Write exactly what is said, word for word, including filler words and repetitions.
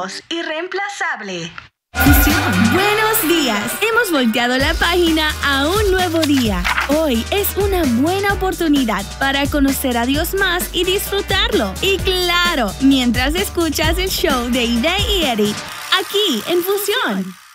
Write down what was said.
únicos, irreemplazable. Buenos días. Hemos volteado la página a un nuevo día. Hoy es una buena oportunidad para conocer a Dios más y disfrutarlo. Y claro, mientras escuchas el show de Ide y Eddie, aquí en Fusión.